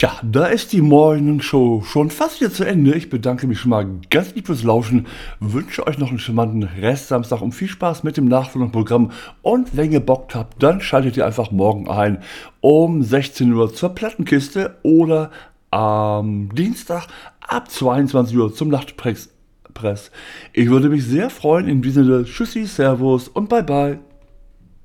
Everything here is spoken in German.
Ja, da ist die Morgenshow schon fast wieder zu Ende. Ich bedanke mich schon mal ganz lieb fürs Lauschen, wünsche euch noch einen charmanten Restsamstag und viel Spaß mit dem nachfolgenden Programm. Und wenn ihr Bock habt, dann schaltet ihr einfach morgen ein um 16 Uhr zur Plattenkiste oder am Dienstag ab 22 Uhr zum Nachtpress. Ich würde mich sehr freuen. In diesem Sinne, Tschüssi, Servus und Bye bye.